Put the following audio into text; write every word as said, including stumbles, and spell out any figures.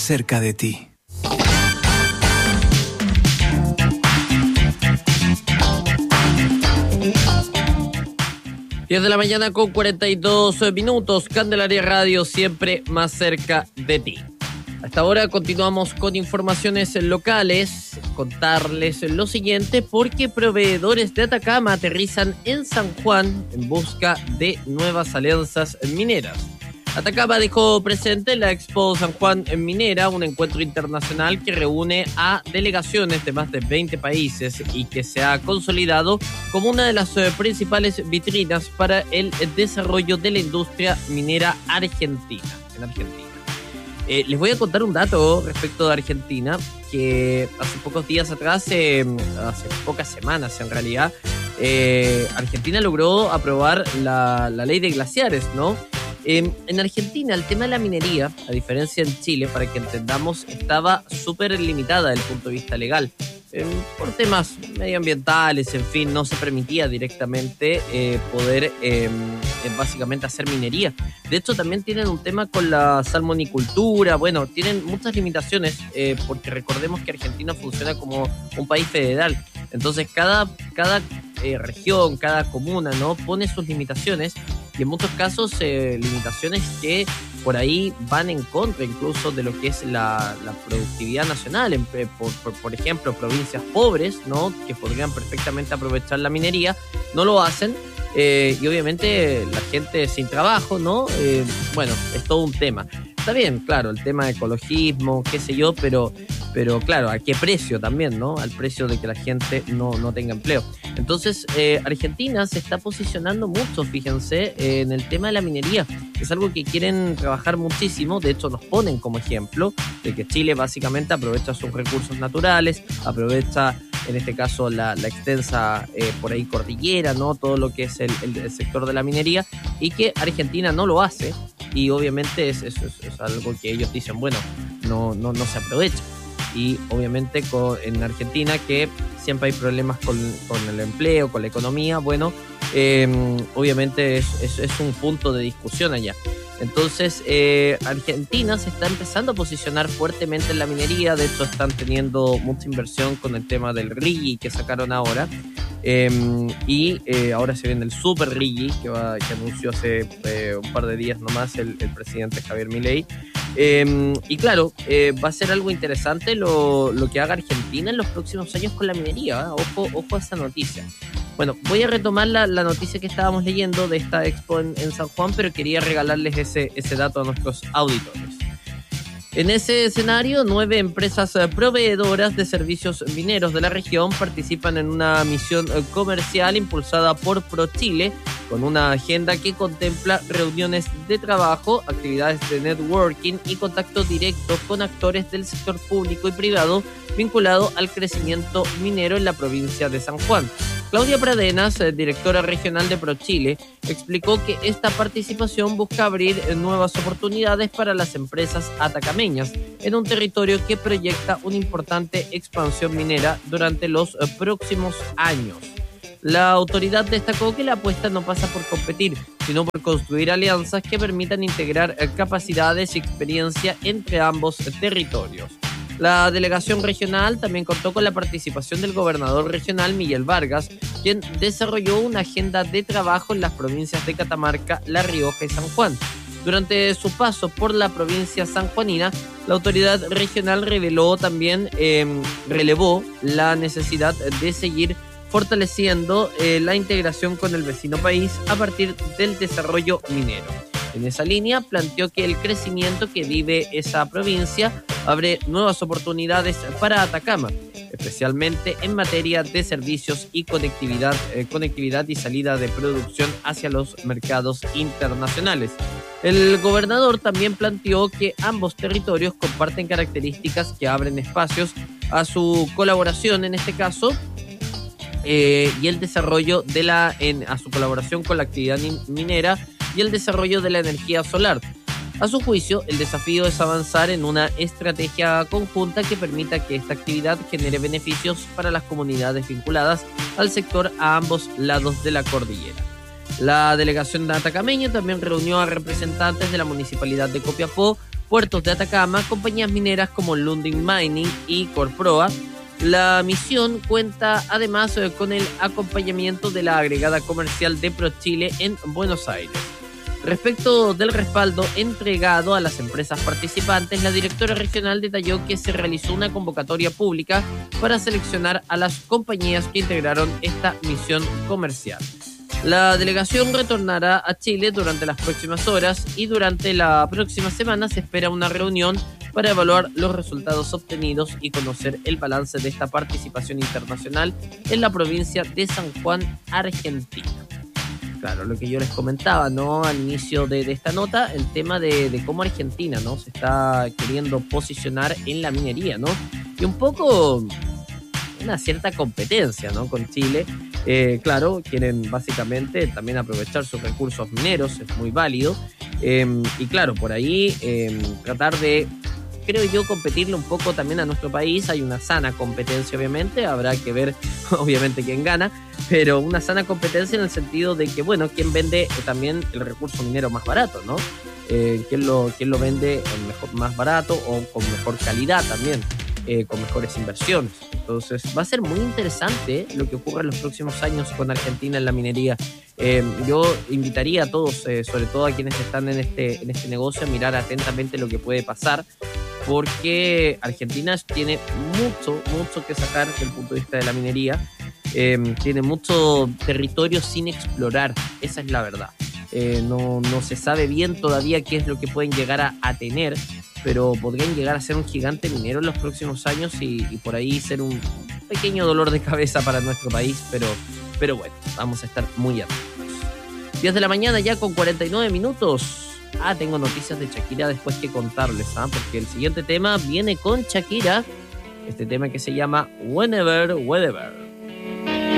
cerca de ti. diez de la mañana con cuarenta y dos minutos, Candelaria Radio, siempre más cerca de ti. Hasta ahora continuamos con informaciones locales, contarles lo siguiente, porque proveedores de Atacama aterrizan en San Juan en busca de nuevas alianzas mineras. Atacama dejó presente en la Expo San Juan en Minera, un encuentro internacional que reúne a delegaciones de más de veinte países y que se ha consolidado como una de las eh, principales vitrinas para el desarrollo de la industria minera argentina, en Argentina. Eh, les voy a contar un dato respecto de Argentina, que hace pocos días atrás, eh, hace pocas semanas en realidad, eh, Argentina logró aprobar la, la ley de glaciares, ¿no? Eh, en Argentina el tema de la minería, a diferencia en Chile, para que entendamos, estaba súper limitada desde el punto de vista legal. Eh, por temas medioambientales, en fin, no se permitía directamente eh, poder eh, básicamente hacer minería. De hecho, también tienen un tema con la salmonicultura. Bueno, tienen muchas limitaciones eh, porque recordemos que Argentina funciona como un país federal. Entonces, cada, cada eh, región, cada comuna, ¿no?, pone sus limitaciones, y en muchos casos eh, limitaciones que por ahí van en contra incluso de lo que es la, la productividad nacional. En, por, por, por ejemplo, provincias pobres, ¿no?, que podrían perfectamente aprovechar la minería, no lo hacen. Eh, y obviamente la gente sin trabajo, ¿no? Eh, bueno, es todo un tema. Está bien, claro, el tema de ecologismo, qué sé yo, pero, pero claro, ¿a qué precio también, no? Al precio de que la gente no, no tenga empleo. Entonces, eh, Argentina se está posicionando mucho, fíjense, eh, en el tema de la minería. Es algo que quieren trabajar muchísimo. De hecho, nos ponen como ejemplo de que Chile básicamente aprovecha sus recursos naturales, aprovecha, en este caso, la, la extensa eh, por ahí cordillera, ¿no? Todo lo que es el, el, el sector de la minería, y que Argentina no lo hace. Y obviamente es, es, es, es algo que ellos dicen, bueno, no, no, no se aprovecha. Y obviamente con, en Argentina, que siempre hay problemas con, con el empleo, con la economía, bueno, eh, obviamente es, es, es un punto de discusión allá. Entonces, eh, Argentina se está empezando a posicionar fuertemente en la minería. De hecho, están teniendo mucha inversión con el tema del RIGI que sacaron ahora. Eh, y eh, ahora se viene el Super RIGI que, va, que anunció hace eh, un par de días nomás el, el presidente Javier Milei. Eh, y claro, eh, va a ser algo interesante lo, lo que haga Argentina en los próximos años con la minería, ¿eh? Ojo, ojo a esa noticia. Bueno, voy a retomar la, la noticia que estábamos leyendo de esta expo en, en San Juan, pero quería regalarles ese, ese dato a nuestros auditores. En ese escenario, nueve empresas proveedoras de servicios mineros de la región participan en una misión comercial impulsada por ProChile, con una agenda que contempla reuniones de trabajo, actividades de networking y contacto directo con actores del sector público y privado vinculado al crecimiento minero en la provincia de San Juan. Claudia Pradenas, directora regional de ProChile, explicó que esta participación busca abrir nuevas oportunidades para las empresas atacameñas en un territorio que proyecta una importante expansión minera durante los próximos años. La autoridad destacó que la apuesta no pasa por competir, sino por construir alianzas que permitan integrar capacidades y experiencia entre ambos territorios. La delegación regional también contó con la participación del gobernador regional Miguel Vargas, quien desarrolló una agenda de trabajo en las provincias de Catamarca, La Rioja y San Juan. Durante su paso por la provincia sanjuanina, la autoridad regional reveló también, eh, relevó la necesidad de seguir fortaleciendo eh, la integración con el vecino país a partir del desarrollo minero. En esa línea, planteó que el crecimiento que vive esa provincia abre nuevas oportunidades para Atacama, especialmente en materia de servicios y conectividad, eh, conectividad y salida de producción hacia los mercados internacionales. El gobernador también planteó que ambos territorios comparten características que abren espacios a su colaboración, en este caso, eh, y el desarrollo de la, en, a su colaboración con la actividad minera y el desarrollo de la energía solar. A su juicio, el desafío es avanzar en una estrategia conjunta que permita que esta actividad genere beneficios para las comunidades vinculadas al sector a ambos lados de la cordillera. La delegación de atacameña también reunió a representantes de la Municipalidad de Copiapó, puertos de Atacama, compañías mineras como Lundin Mining y Corproa. La misión cuenta además con el acompañamiento de la agregada comercial de ProChile en Buenos Aires. Respecto del respaldo entregado a las empresas participantes, la directora regional detalló que se realizó una convocatoria pública para seleccionar a las compañías que integraron esta misión comercial. La delegación retornará a Chile durante las próximas horas y durante la próxima semana se espera una reunión para evaluar los resultados obtenidos y conocer el balance de esta participación internacional en la provincia de San Juan, Argentina. Claro, lo que yo les comentaba, ¿no? Al inicio de, de esta nota, el tema de, de cómo Argentina, ¿no? Se está queriendo posicionar en la minería, ¿no? Y un poco una cierta competencia, ¿no? Con Chile. Eh, claro, quieren básicamente también aprovechar sus recursos mineros, es muy válido. Eh, y claro, por ahí eh, tratar de, creo yo, competirle un poco también a nuestro país. Hay una sana competencia, obviamente, habrá que ver obviamente quién gana, pero una sana competencia en el sentido de que, bueno, quién vende eh, también el recurso minero más barato, ¿no? Eh, quién lo, quién lo vende mejor, más barato o con mejor calidad también, eh, con mejores inversiones. Entonces va a ser muy interesante lo que ocurra en los próximos años con Argentina en la minería. Eh, yo invitaría a todos, eh, sobre todo a quienes están en este, en este negocio, a mirar atentamente lo que puede pasar, porque Argentina tiene mucho, mucho que sacar desde el punto de vista de la minería. Eh, tiene mucho territorio sin explorar, esa es la verdad. Eh, no, no se sabe bien todavía qué es lo que pueden llegar a, a tener, pero podrían llegar a ser un gigante minero en los próximos años y, y por ahí ser un pequeño dolor de cabeza para nuestro país, pero, pero bueno, vamos a estar muy atentos. diez de la mañana ya con cuarenta y nueve minutos. Ah, tengo noticias de Shakira después que contarles, ¿ah? Porque el siguiente tema viene con Shakira, este tema que se llama Whenever, Wherever.